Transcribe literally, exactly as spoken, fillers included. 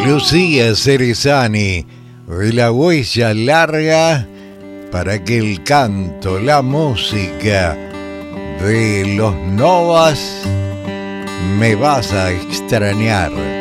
Lucía Cerezani, y la huella larga para que el canto, la música de los Novas me vas a extrañar.